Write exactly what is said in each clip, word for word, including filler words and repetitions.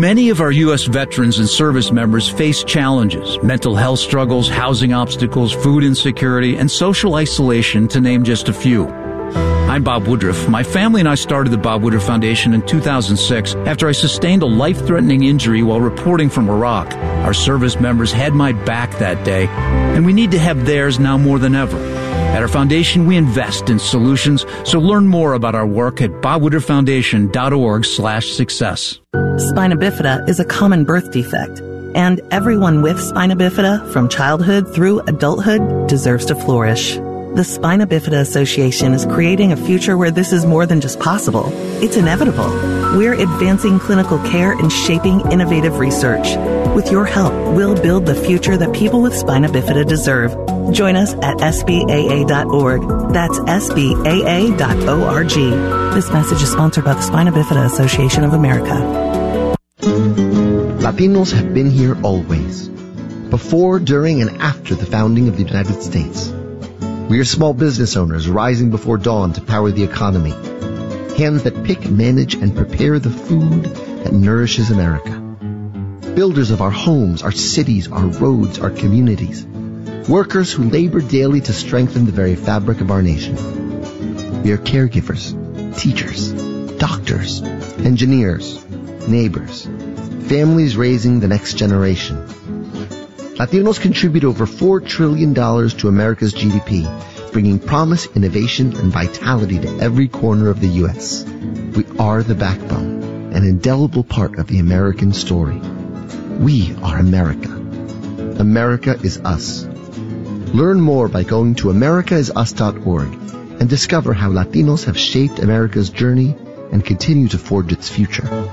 Many of our U S veterans and service members face challenges, mental health struggles, housing obstacles, food insecurity, and social isolation, to name just a few. I'm Bob Woodruff. My family and I started the Bob Woodruff Foundation in two thousand six after I sustained a life-threatening injury while reporting from Iraq. Our service members had my back that day, and we need to have theirs now more than ever. At our foundation, we invest in solutions, so learn more about our work at bob woodruff foundation dot org slash success. Spina bifida is a common birth defect, and everyone with spina bifida, from childhood through adulthood, deserves to flourish. The Spina Bifida Association is creating a future where this is more than just possible. It's inevitable. We're advancing clinical care and shaping innovative research. With your help, we'll build the future that people with spina bifida deserve. Join us at S B A A dot org. That's S B A A dot org. This message is sponsored by the Spina Bifida Association of America. Latinos have been here always, before, during, and after the founding of the United States. We are small business owners rising before dawn to power the economy. Hands that pick, manage, and prepare the food that nourishes America. Builders of our homes, our cities, our roads, our communities. Workers who labor daily to strengthen the very fabric of our nation. We are caregivers, teachers, doctors, engineers, neighbors, families raising the next generation. Latinos contribute over four trillion dollars to America's G D P, bringing promise, innovation, and vitality to every corner of the U S. We are the backbone, an indelible part of the American story. We are America. America is us. Learn more by going to america is us dot org and discover how Latinos have shaped America's journey and continue to forge its future.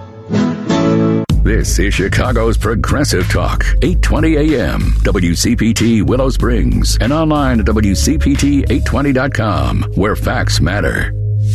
This is Chicago's Progressive Talk, eight twenty A M, W C P T Willow Springs, and online at W C P T eight twenty dot com, where facts matter.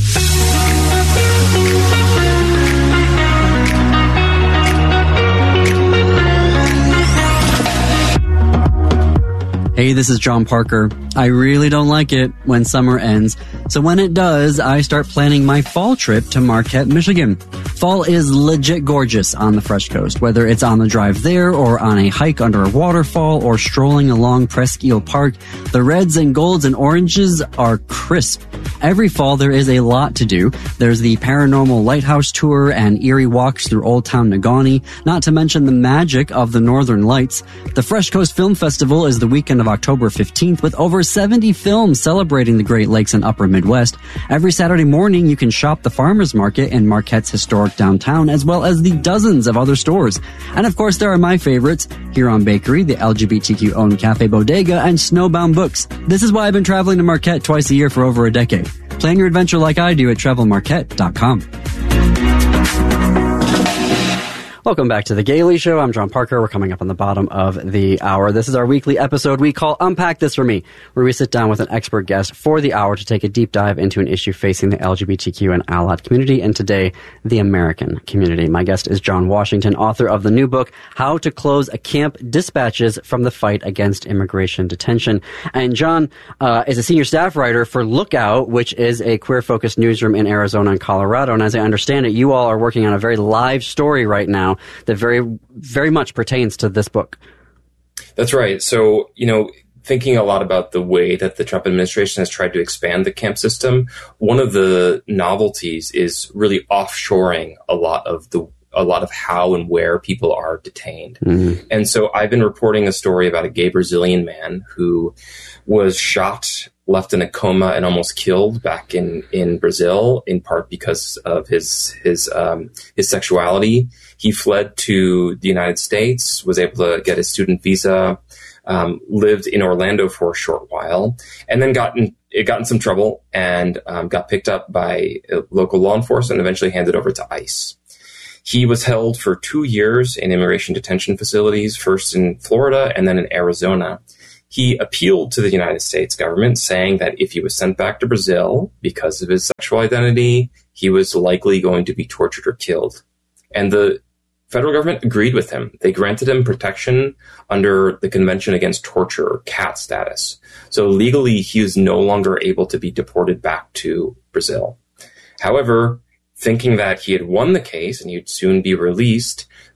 Hey, this is John Parker. I really don't like it when summer ends, so when it does, I start planning my fall trip to Marquette, Michigan. Fall is legit gorgeous on the Fresh Coast, whether it's on the drive there or on a hike under a waterfall or strolling along Presque Isle Park. The reds and golds and oranges are crisp. Every fall there is a lot to do. There's the Paranormal Lighthouse Tour and eerie walks through Old Town Negaunee, not to mention the magic of the Northern Lights. The Fresh Coast Film Festival is the weekend of October fifteenth with over seventy films celebrating the Great Lakes and Upper Midwest. Every Saturday morning you can shop the farmers market in Marquette's historic downtown, as well as the dozens of other stores. And of course there are my favorites, Huron Bakery, the L G B T Q owned Cafe Bodega, and Snowbound Books. This is why I've been traveling to Marquette twice a year for over a decade. Plan your adventure like I do at travel marquette dot com. Welcome back to The Gailey Show. I'm John Parker. We're coming up on the bottom of the hour. This is our weekly episode we call Unpack This For Me, where we sit down with an expert guest for the hour to take a deep dive into an issue facing the L G B T Q and allied community, and today, the American community. My guest is John Washington, author of the new book, How to Close a Camp, Dispatches from the Fight Against Immigration Detention. And John uh, is a senior staff writer for Lookout, which is a queer-focused newsroom in Arizona and Colorado. And as I understand it, you all are working on a very live story right now that very, very much pertains to this book. That's right. So, you know, thinking a lot about the way that the Trump administration has tried to expand the camp system, one of the novelties is really offshoring a lot of the a lot of how and where people are detained. Mm-hmm. And so I've been reporting a story about a gay Brazilian man who was shot, left in a coma, and almost killed back in, in Brazil, in part because of his his um, his sexuality. He fled to the United States, was able to get his student visa, um, lived in Orlando for a short while, and then got in, it got in some trouble and um, got picked up by local law enforcement and eventually handed over to ICE. He was held for two years in immigration detention facilities, first in Florida and then in Arizona. He appealed to the United States government, saying that if he was sent back to Brazil because of his sexual identity, he was likely going to be tortured or killed. And the federal government agreed with him. They granted him protection under the Convention Against Torture, or C A T status. So legally, he is no longer able to be deported back to Brazil. However, thinking that he had won the case and he'd soon be released,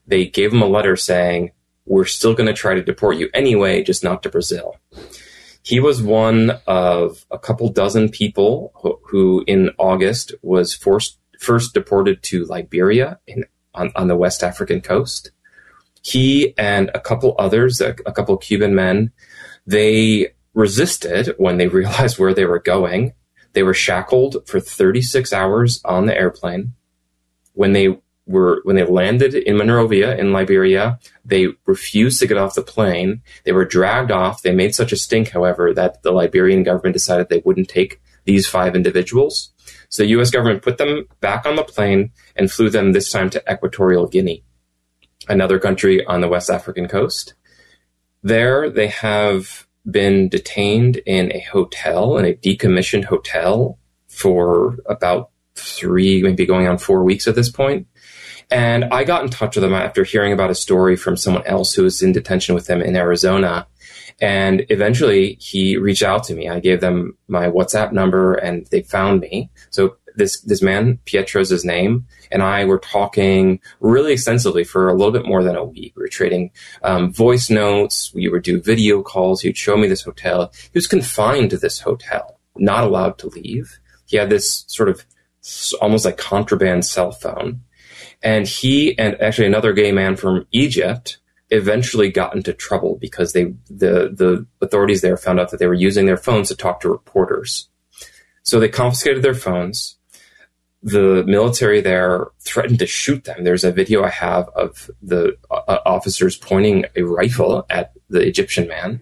they gave him a letter saying, we're still going to try to deport you anyway, just not to Brazil. He was one of a couple dozen people who, who in August was forced, first deported to Liberia in, on, on the West African coast. He and a couple others, a, a couple Cuban men, they resisted when they realized where they were going. They were shackled for thirty-six hours on the airplane. When they were when they landed in Monrovia in Liberia, they refused to get off the plane. They were dragged off. They made such a stink, however, that the Liberian government decided they wouldn't take these five individuals. So the U S government put them back on the plane and flew them this time to Equatorial Guinea, another country on the West African coast. There they have been detained in a hotel, in a decommissioned hotel, for about three, maybe going on four weeks at this point. And I got in touch with them after hearing about a story from someone else who was in detention with him in Arizona. And eventually he reached out to me. I gave them my WhatsApp number and they found me. So this, this man, Pietro's his name, and I were talking really extensively for a little bit more than a week. We were trading um, voice notes. We would do video calls. He'd show me this hotel. He was confined to this hotel, not allowed to leave. He had this sort of almost like contraband cell phone. And he and actually another gay man from Egypt eventually got into trouble because they the, the authorities there found out that they were using their phones to talk to reporters. So they confiscated their phones. The military there threatened to shoot them. There's a video I have of the uh, officers pointing a rifle at the Egyptian man.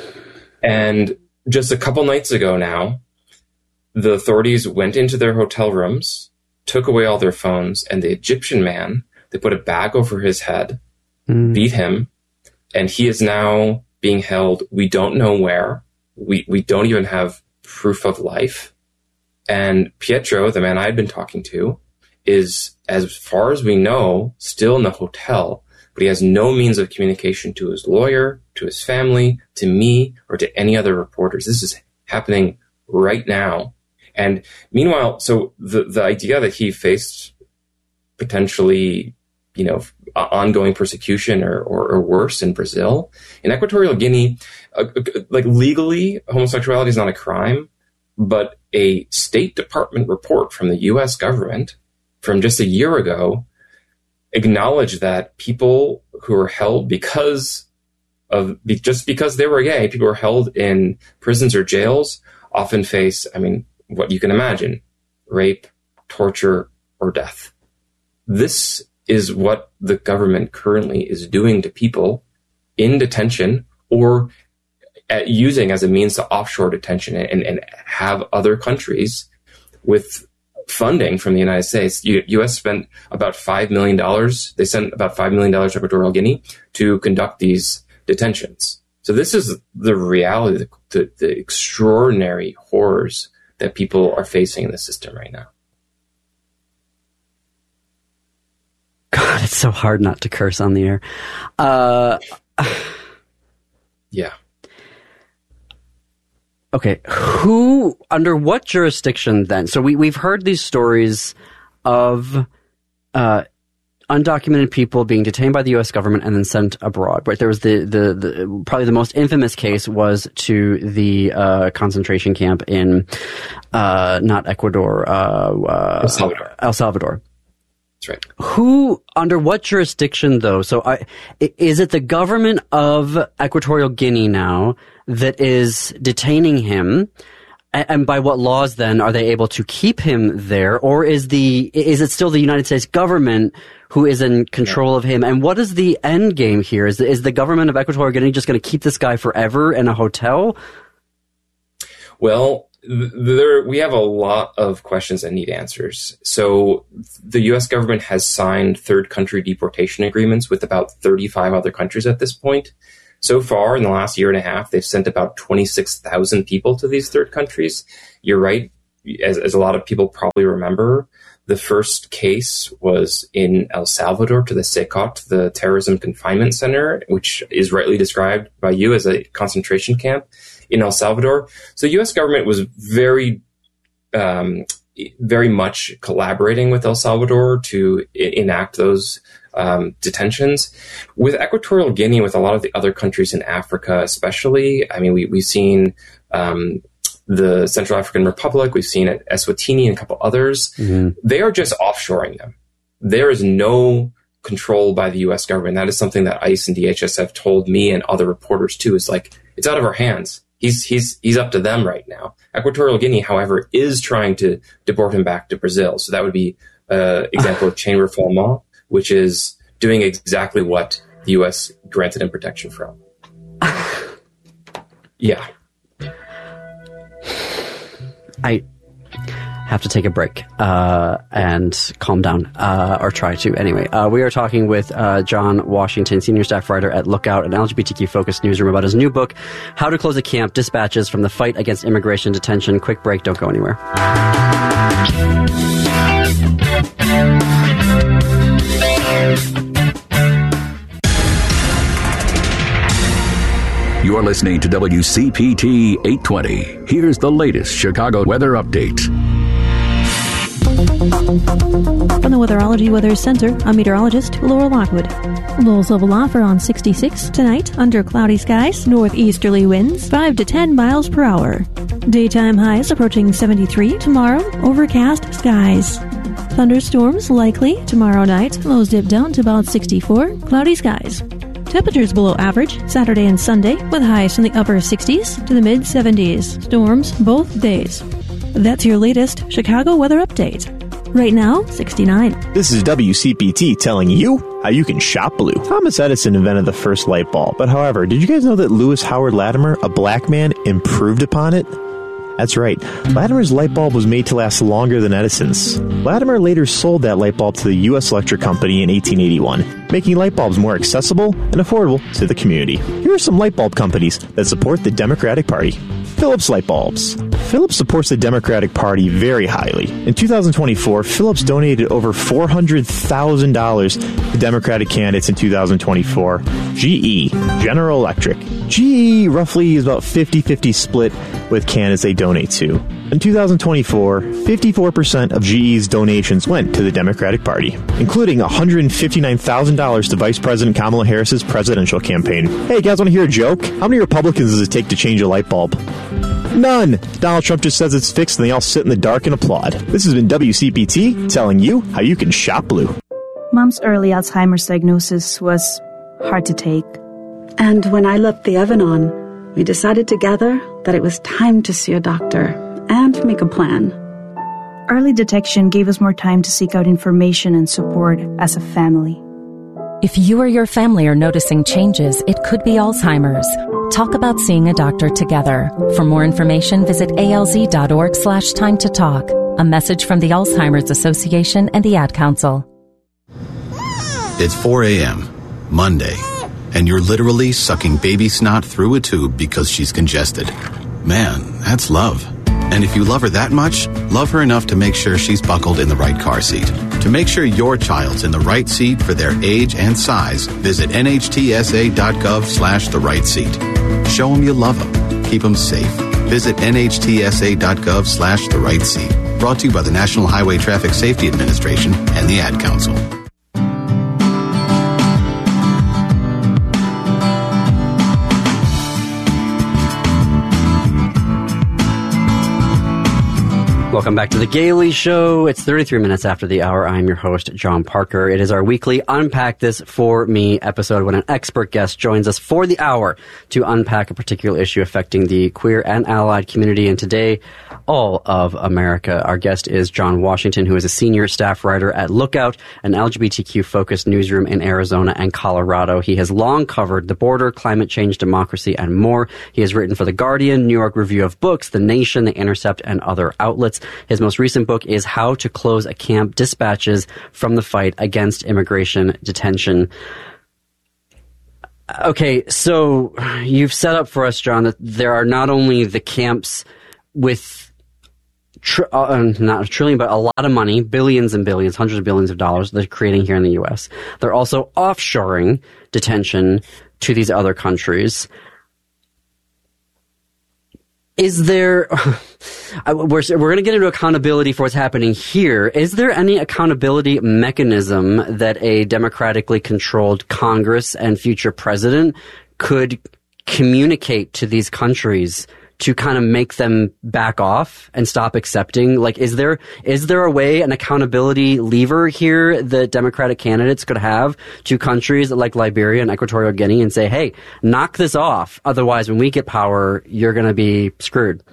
And just a couple nights ago now, the authorities went into their hotel rooms, took away all their phones, and the Egyptian man, they put a bag over his head, mm. beat him, and he is now being held. We don't know where. We, we don't even have proof of life. And Pietro, the man I had been talking to, is, as far as we know, still in the hotel, but he has no means of communication to his lawyer, to his family, to me, or to any other reporters. This is happening right now. And meanwhile, so the, the idea that he faced potentially, you know, ongoing persecution or, or, or worse in Brazil, in Equatorial Guinea, uh, like legally, homosexuality is not a crime, but a State Department report from the U S government from just a year ago acknowledged that people who are held because of, just because they were gay, people who are held in prisons or jails often face, I mean, what you can imagine, rape, torture, or death. This is what the government currently is doing to people in detention or at using as a means to offshore detention and, and have other countries with funding from the United States. U- U.S. spent about five million dollars. They sent about five million dollars to Equatorial Guinea to conduct these detentions. So this is the reality, the, the, the extraordinary horrors that people are facing in the system right now. God, it's so hard not to curse on the air. Uh, yeah. Okay, who, under what jurisdiction then? So we, we've heard these stories of uh, undocumented people being detained by the U S government and then sent abroad. Right? There was the, the, the probably the most infamous case was to the uh, concentration camp in uh, not Ecuador, uh, uh, El Salvador. El Salvador. That's right. Who, under what jurisdiction though? So I, is it the government of Equatorial Guinea now that is detaining him? And by what laws then are they able to keep him there? Or is the, is it still the United States government who is in control yeah. of him? And what is the end game here? Is, is the government of Equatorial Guinea just going to keep this guy forever in a hotel? Well, there, we have a lot of questions that need answers. So the U S government has signed third country deportation agreements with about thirty-five other countries at this point. So far, in the last year and a half, they've sent about twenty-six thousand people to these third countries. You're right, as, as a lot of people probably remember, the first case was in El Salvador to the C E C O T, the Terrorism Confinement Center, which is rightly described by you as a concentration camp in El Salvador. So the U S government was very um, very much collaborating with El Salvador to I- enact those um, detentions. With Equatorial Guinea, with a lot of the other countries in Africa, especially, I mean, we, we've seen um, the Central African Republic, we've seen it, Eswatini and a couple others. Mm-hmm. They are just offshoring them. There is no control by the U S government. That is something that ICE and D H S have told me and other reporters too. Is like, it's out of our hands. He's he's he's up to them right now. Equatorial Guinea, however, is trying to deport him back to Brazil. So that would be an uh, example of chain refoulement, which is doing exactly what the U S granted him protection from. Yeah. I have to take a break uh, and calm down, uh, or try to. Anyway, uh, we are talking with uh, John Washington, senior staff writer at Lookout, an L G B T Q-focused newsroom, about his new book, How to Close a Camp, Dispatches from the Fight Against Immigration Detention. Quick break, don't go anywhere. You're listening to W C P T eight twenty. Here's the latest Chicago weather update. From the Weatherology Weather Center, I'm meteorologist Laura Lockwood. Lows level off around sixty-six tonight, under cloudy skies, northeasterly winds five to ten miles per hour. Daytime highs approaching seventy-three tomorrow, overcast skies. Thunderstorms likely tomorrow night, lows dip down to about sixty-four, cloudy skies. Temperatures below average Saturday and Sunday, with highs from the upper sixties to the mid seventies. Storms both days. That's your latest Chicago weather update. Right now, sixty-nine. This is W C P T telling you how you can shop blue. Thomas Edison invented the first light bulb, but however, did you guys know that Lewis Howard Latimer, a black man, improved upon it? That's right. Latimer's light bulb was made to last longer than Edison's. Latimer later sold that light bulb to the U S Electric Company in eighteen eighty-one, making light bulbs more accessible and affordable to the community. Here are some light bulb companies that support the Democratic Party. Philips Light Bulbs. Philips supports the Democratic Party very highly. In two thousand twenty-four, Philips donated over four hundred thousand dollars to Democratic candidates in two thousand twenty-four. G E, General Electric. G E roughly is about fifty-fifty split with candidates they donate to. In two thousand twenty-four, fifty-four percent of G E's donations went to the Democratic Party, including one hundred fifty-nine thousand dollars to Vice President Kamala Harris's presidential campaign. Hey, guys, want to hear a joke? How many Republicans does it take to change a light bulb? None. Donald Trump just says it's fixed and they all sit in the dark and applaud. This has been W C P T telling you how you can shop blue. Mom's early Alzheimer's diagnosis was hard to take. And when I left the Evan-On, we decided together that it was time to see a doctor and make a plan. Early detection gave us more time to seek out information and support as a family. If you or your family are noticing changes, it could be Alzheimer's. Talk about seeing a doctor together. For more information, visit alz.org slash time to talk. A message from the Alzheimer's Association and the Ad Council. It's four a.m., Monday, and you're literally sucking baby snot through a tube because she's congested. Man, that's love. And if you love her that much, love her enough to make sure she's buckled in the right car seat. To make sure your child's in the right seat for their age and size, visit nhtsa.gov slash the right seat. Show them you love them. Keep them safe. Visit nhtsa.gov slash the right seat. Brought to you by the National Highway Traffic Safety Administration and the Ad Council. Welcome back to The Gailey Show. It's thirty-three minutes after the hour. I'm your host, John Parker. It is our weekly Unpack This For Me episode when an expert guest joins us for the hour to unpack a particular issue affecting the queer and allied community, and today, all of America. Our guest is John Washington, who is a senior staff writer at Lookout, an L G B T Q-focused newsroom in Arizona and Colorado. He has long covered the border, climate change, democracy, and more. He has written for The Guardian, New York Review of Books, The Nation, The Intercept, and other outlets. His most recent book is How to Close a Camp, Dispatches from the Fight Against Immigration Detention. Okay, so you've set up for us, John, that there are not only the camps with tr- uh, not a trillion, but a lot of money, billions and billions, hundreds of billions of dollars they're creating here in the U S. They're also offshoring detention to these other countries. Is there, we're, we're going to get into accountability for what's happening here. Is there any accountability mechanism that a democratically controlled Congress and future president could communicate to these countries to kind of make them back off and stop accepting? Like, is there is there a way, an accountability lever here that Democratic candidates could have to countries like Liberia and Equatorial Guinea and say, hey, knock this off. Otherwise, when we get power, you're going to be screwed?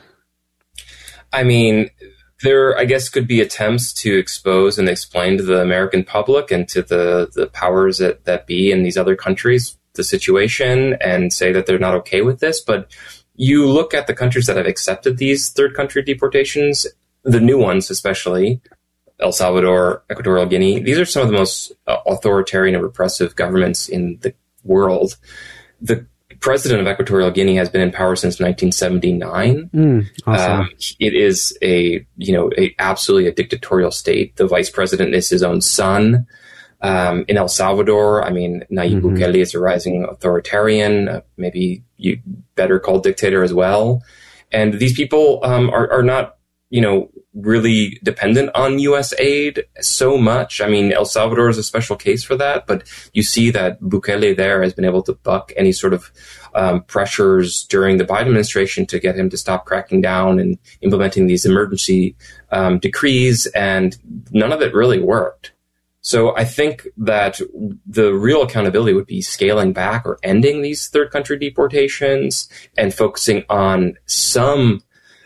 I mean, there, I guess, could be attempts to expose and explain to the American public and to the, the powers that, that be in these other countries the situation and say that they're not okay with this. But you look at the countries that have accepted these third country deportations, the new ones especially, El Salvador, Equatorial Guinea, these are some of the most uh, authoritarian and repressive governments in the world. The president of Equatorial Guinea has been in power since nineteen seventy-nine. Mm, awesome. um, it is a, you know, a, absolutely a dictatorial state. The vice president is his own son. Um, in El Salvador, I mean, Nayib mm-hmm. Bukele is a rising authoritarian, uh, maybe you better call dictator as well. And these people um, are, are not, you know, really dependent on U S aid so much. I mean, El Salvador is a special case for that, but you see that Bukele there has been able to buck any sort of um, pressures during the Biden administration to get him to stop cracking down and implementing these emergency um, decrees, and none of it really worked. So I think that the real accountability would be scaling back or ending these third country deportations and focusing on some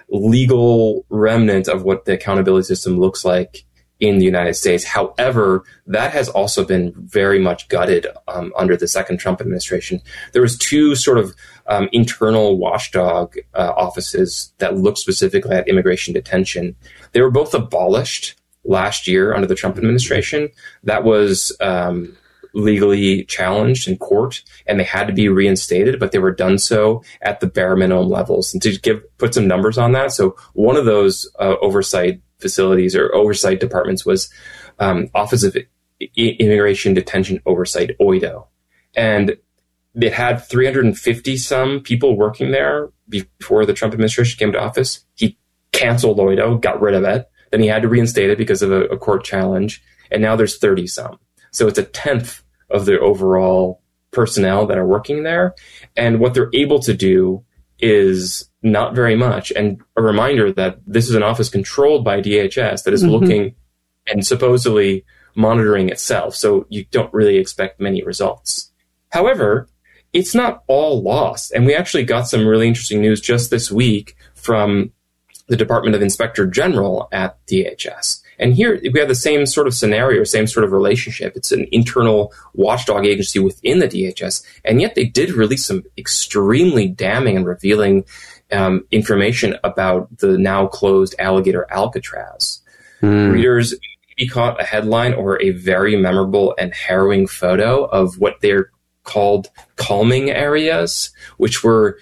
legal remnant of what the accountability system looks like in the United States. However, that has also been very much gutted um, under the second Trump administration. There was two sort of um, internal watchdog uh, offices that looked specifically at immigration detention. They were both abolished last year under the Trump administration. That was um, legally challenged in court, and they had to be reinstated, but they were done so at the bare minimum levels. And to give put some numbers on that, so one of those uh, oversight facilities or oversight departments was um, Office of I- Immigration Detention Oversight, O I D O. And it had three hundred fifty some people working there before the Trump administration came to office. He canceled O I D O, got rid of it. Then he had to reinstate it because of a, a court challenge. And now there's thirty some. So it's a tenth of the overall personnel that are working there. And what they're able to do is not very much. And a reminder that this is an office controlled by D H S that is mm-hmm. looking and supposedly monitoring itself. So you don't really expect many results. However, it's not all lost. And we actually got some really interesting news just this week from the Department of Inspector General at D H S. And here we have the same sort of scenario, same sort of relationship. It's an internal watchdog agency within the D H S, and yet they did release some extremely damning and revealing um, information about the now closed alligator Alcatraz. Mm. Readers maybe caught a headline or a very memorable and harrowing photo of what they're called calming areas, which were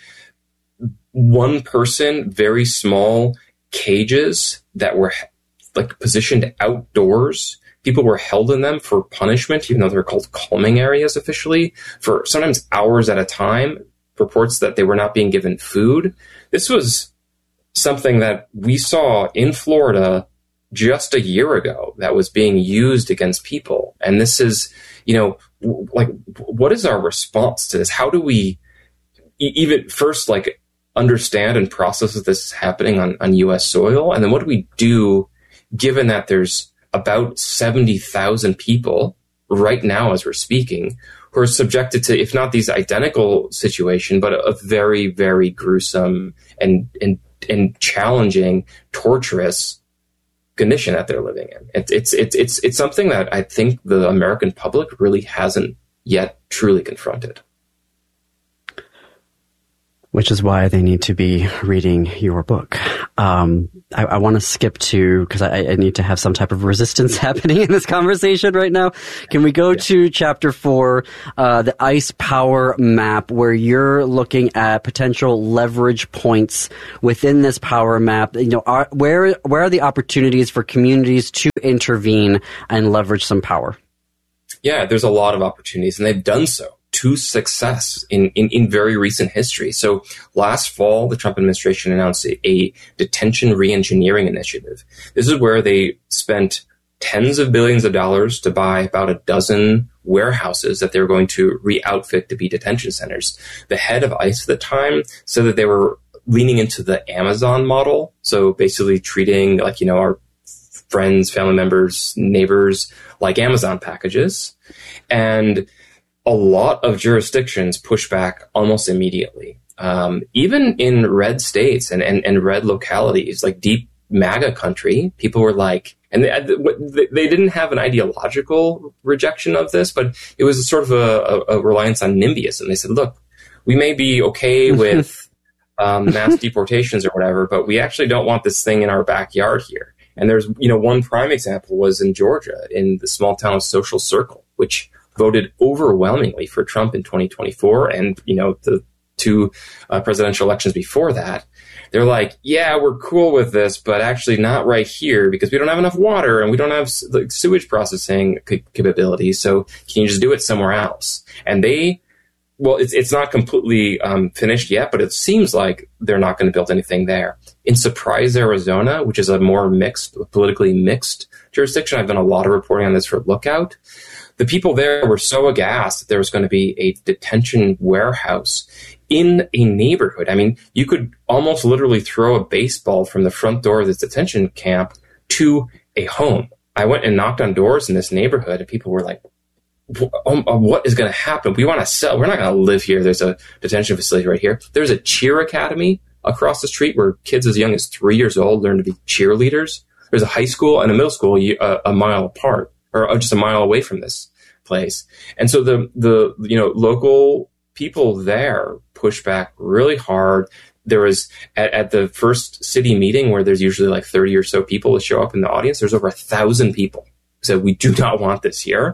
one person, very small cages that were like positioned outdoors. People were held in them for punishment, even though they're called calming areas officially, for sometimes hours at a time. Reports that they were not being given food. This was something that we saw in Florida just a year ago that was being used against people. And this is, you know, like, what is our response to this? How do we even first, like, understand and process that this is happening on, on U S soil? And then what do we do given that there's about seventy thousand people right now as we're speaking who are subjected to, if not these identical situation, but a, a very, very gruesome and, and, and challenging, torturous condition that they're living in. It, it's, it's, it's, it's something that I think the American public really hasn't yet truly confronted. Which is why they need to be reading your book. Um, I, I want to skip to, because I, I need to have some type of resistance happening in this conversation right now. Can we go yeah. to chapter four, uh, the ICE power map, where you're looking at potential leverage points within this power map? You know, are, where where are the opportunities for communities to intervene and leverage some power? Yeah, there's a lot of opportunities, and they've done so to success in, in, in very recent history. So last fall, the Trump administration announced a, a detention reengineering initiative. This is where they spent tens of billions of dollars to buy about a dozen warehouses that they were going to re-outfit to be detention centers. The head of ICE at the time said that they were leaning into the Amazon model. So basically treating, like, you know, our friends, family members, neighbors like Amazon packages. And a lot of jurisdictions push back almost immediately. Um, even in red states and, and, and red localities, like deep MAGA country, people were like, and they, they didn't have an ideological rejection of this, but it was sort of a, a, a reliance on NIMBYism. And they said, look, we may be okay with um, mass deportations or whatever, but we actually don't want this thing in our backyard here. And there's, you know, one prime example was in Georgia, in the small town of Social Circle, which voted overwhelmingly for Trump in twenty twenty-four, and, you know, the two uh, presidential elections before that. They're like, yeah, we're cool with this, but actually not right here because we don't have enough water and we don't have like, sewage processing capabilities. So can you just do it somewhere else? And they, well, it's it's not completely um, finished yet, but it seems like they're not going to build anything there. In Surprise, Arizona, which is a more mixed, politically mixed jurisdiction, I've done a lot of reporting on this for Lookout. The people there were so aghast that there was going to be a detention warehouse in a neighborhood. I mean, you could almost literally throw a baseball from the front door of this detention camp to a home. I went and knocked on doors in this neighborhood, and people were like, what is going to happen? We want to sell. We're not going to live here. There's a detention facility right here. There's a cheer academy across the street where kids as young as three years old learn to be cheerleaders. There's a high school and a middle school a, a mile apart, or just a mile away from this place. And so the, the, you know, local people there push back really hard. There was at, at the first city meeting where there's usually like thirty or so people to show up in the audience. There's over a thousand people who said, we do not want this here.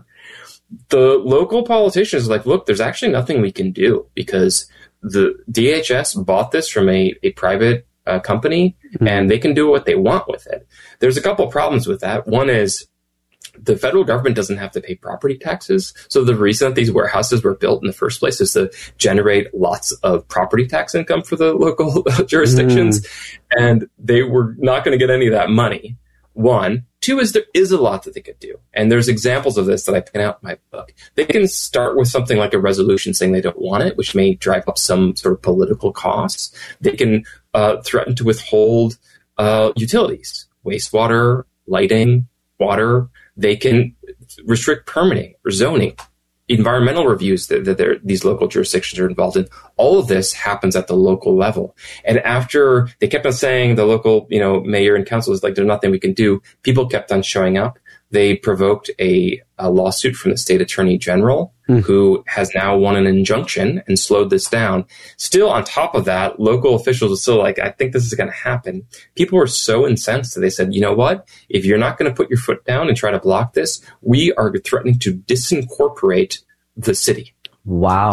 The local politicians are like, look, there's actually nothing we can do because the D H S bought this from a, a private uh, company, mm-hmm. and they can do what they want with it. There's a couple problems with that. One is the federal government doesn't have to pay property taxes. So the reason that these warehouses were built in the first place is to generate lots of property tax income for the local jurisdictions. Mm. And they were not going to get any of that money. One. Two is there is a lot that they could do. And there's examples of this that I point out in my book. They can start with something like a resolution saying they don't want it, which may drive up some sort of political costs. They can uh, threaten to withhold uh, utilities, wastewater, lighting, water. They can restrict permitting or zoning, environmental reviews that, that these local jurisdictions are involved in. All of this happens at the local level. And after they kept on saying, the local, you know, mayor and council is like, there's nothing we can do, people kept on showing up. They provoked a, a lawsuit from the state attorney general, mm. who has now won an injunction and slowed this down. Still, on top of that, local officials are still like, I think this is going to happen. People were so incensed that they said, you know what? If you're not going to put your foot down and try to block this, we are threatening to disincorporate the city. Wow.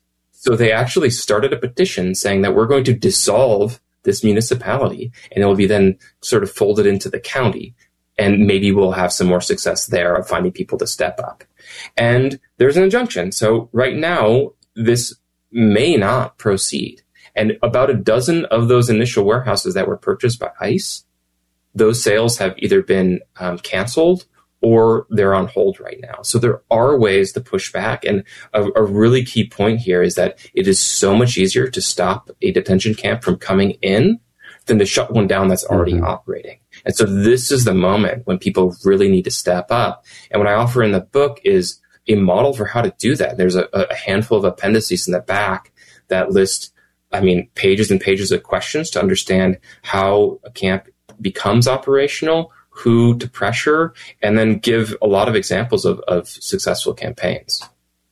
So they actually started a petition saying that we're going to dissolve this municipality, and it will be then sort of folded into the county. And maybe we'll have some more success there of finding people to step up. And there's an injunction. So right now, this may not proceed. And about a dozen of those initial warehouses that were purchased by ICE, those sales have either been um, canceled or they're on hold right now. So there are ways to push back. And a, a really key point here is that it is so much easier to stop a detention camp from coming in than to shut one down that's already mm-hmm. operating. And so this is the moment when people really need to step up. And what I offer in the book is a model for how to do that. There's a, a handful of appendices in the back that list, I mean, pages and pages of questions to understand how a camp becomes operational, who to pressure, and then give a lot of examples of, of successful campaigns.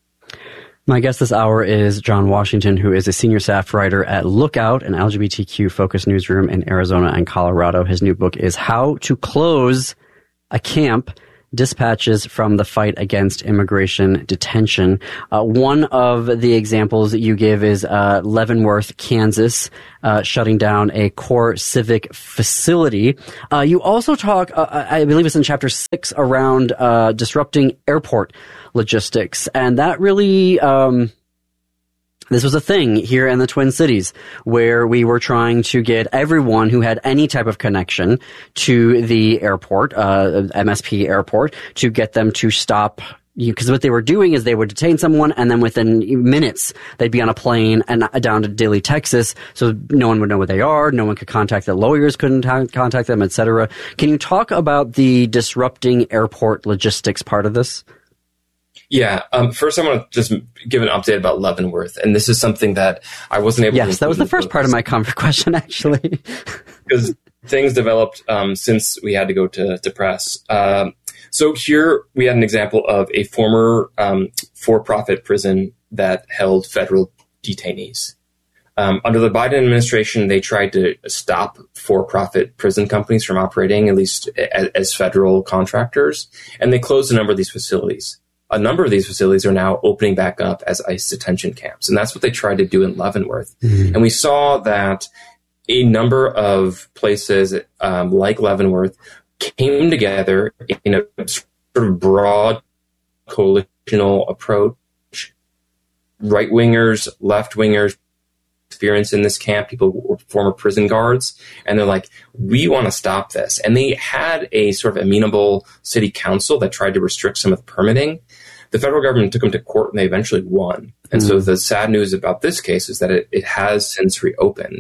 My guest this hour is John Washington, who is a senior staff writer at Lookout, an L G B T Q-focused newsroom in Arizona and Colorado. His new book is How to Close a Camp, Dispatches from the Fight Against Immigration Detention. Uh, one of the examples that you give is uh, Leavenworth, Kansas, uh, shutting down a core civic facility. Uh, you also talk, uh, I believe it's in chapter six, around uh, disrupting airport logistics. And that really um, This was a thing here in the Twin Cities where we were trying to get everyone who had any type of connection to the airport, uh, M S P airport, to get them to stop. Because what they were doing is they would detain someone, and then within minutes they'd be on a plane and down to Dilley, Texas. So no one would know where they are. No one could contact their lawyers, couldn't ta- contact them, et cetera. Can you talk about the disrupting airport logistics part of this? Yeah. Um, first, I want to just give an update about Leavenworth. And this is something that I wasn't able yes, to... Yes, that was the first part of my question, actually. Because things developed um, since we had to go to, to press. Um, so here we had an example of a former um, for-profit prison that held federal detainees. Um, under the Biden administration, they tried to stop for-profit prison companies from operating, at least as, as federal contractors. And they closed a number of these facilities. A number of these facilities are now opening back up as ICE detention camps. And that's what they tried to do in Leavenworth. Mm-hmm. And we saw that a number of places um, like Leavenworth came together in a sort of broad coalitional approach. Right-wingers, left-wingers, experience in this camp, people who were former prison guards, and they're like, we want to stop this. And they had a sort of amenable city council that tried to restrict some of the permitting. The federal government took them to court and they eventually won. And mm-hmm. so the sad news about this case is that it, it has since reopened.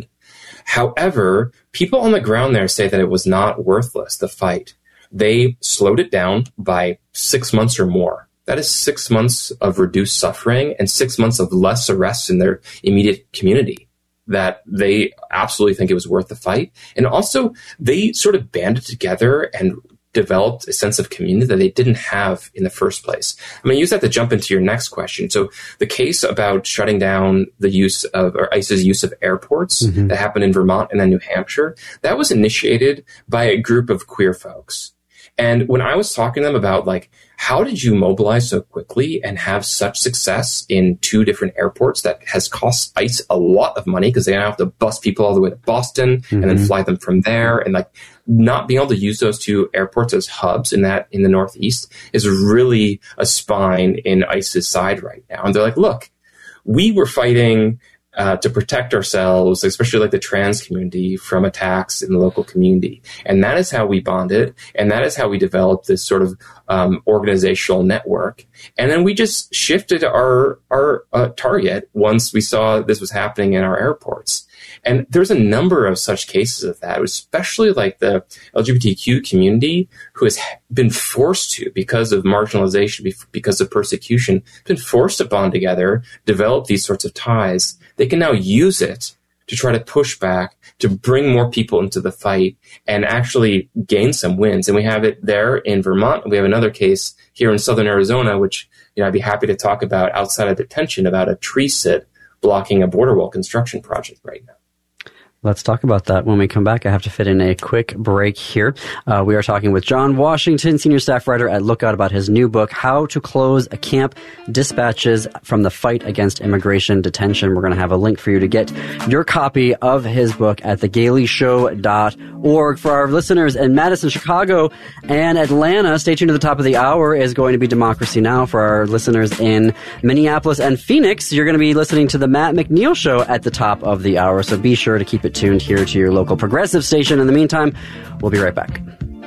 However, people on the ground there say that it was not worthless, the fight. They slowed it down by six months or more. That is six months of reduced suffering and six months of less arrests in their immediate community, that they absolutely think it was worth the fight. And also, they sort of banded together and developed a sense of community that they didn't have in the first place. I'm going to use that to jump into your next question. So the case about shutting down the use of, or ICE's use of airports mm-hmm. that happened in Vermont and then New Hampshire, that was initiated by a group of queer folks. And when I was talking to them about, like, how did you mobilize so quickly and have such success in two different airports that has cost ICE a lot of money because they now have to bus people all the way to Boston mm-hmm. and then fly them from there, and like not being able to use those two airports as hubs in that in the Northeast is really a spine in ICE's side right now. And they're like, look, we were fighting Uh, to protect ourselves, especially like the trans community, from attacks in the local community. And that is how we bonded. And that is how we developed this sort of um, organizational network. And then we just shifted our, our uh, target once we saw this was happening in our airports. And there's a number of such cases of that, especially like the L G B T Q community, who has been forced to, because of marginalization, because of persecution, been forced to bond together, develop these sorts of ties. They can now use it to try to push back, to bring more people into the fight and actually gain some wins. And we have it there in Vermont. And we have another case here in southern Arizona, which, you know, I'd be happy to talk about outside of detention, about a tree sit blocking a border wall construction project right now. Let's talk about that when we come back. I have to fit in a quick break here. Uh, we are talking with John Washington, senior staff writer at Lookout, about his new book, How to Close a Camp, Dispatches from the Fight Against Immigration Detention. We're going to have a link for you to get your copy of his book at the gailey show dot org. For our listeners in Madison, Chicago, and Atlanta, stay tuned to the top of the hour is going to be Democracy Now! For our listeners in Minneapolis and Phoenix, you're going to be listening to the Matt McNeil Show at the top of the hour. So be sure to keep it tuned here to your local progressive station. In the meantime, we'll be right back.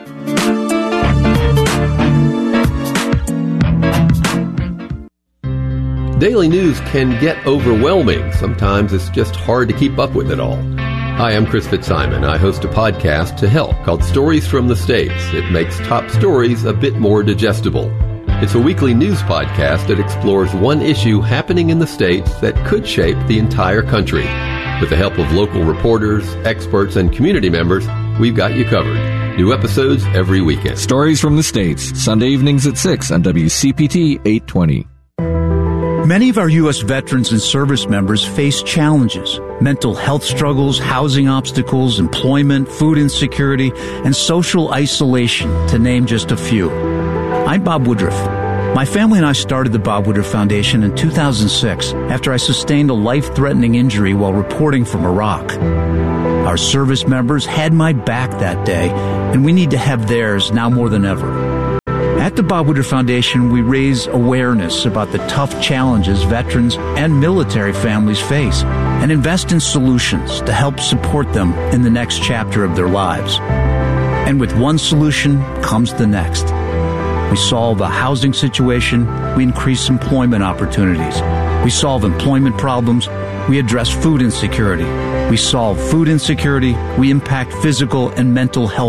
Daily news can get overwhelming. Sometimes it's just hard to keep up with it all. Hi, I'm Chris Fitzsimon. I host a podcast to help called Stories from the States. It makes top stories a bit more digestible. It's a weekly news podcast that explores one issue happening in the States that could shape the entire country. With the help of local reporters, experts, and community members, we've got you covered. New episodes every weekend. Stories from the States, Sunday evenings at six on W C P T eight twenty. Many of our U S veterans and service members face challenges: mental health struggles, housing obstacles, employment, food insecurity, and social isolation, to name just a few. I'm Bob Woodruff. My family and I started the Bob Woodruff Foundation in two thousand six after I sustained a life-threatening injury while reporting from Iraq. Our service members had my back that day, and we need to have theirs now more than ever. At the Bob Woodruff Foundation, we raise awareness about the tough challenges veterans and military families face and invest in solutions to help support them in the next chapter of their lives. And with one solution comes the next. We solve a housing situation, we increase employment opportunities. We solve employment problems, we address food insecurity. We solve food insecurity, we impact physical and mental health